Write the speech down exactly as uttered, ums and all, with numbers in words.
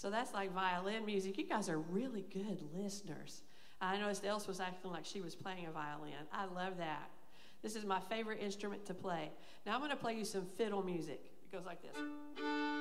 So that's like violin music. You guys are really good listeners. I noticed Else was acting like she was playing a violin. I love that. This is my favorite instrument to play. Now I'm going to play you some fiddle music. It goes like this.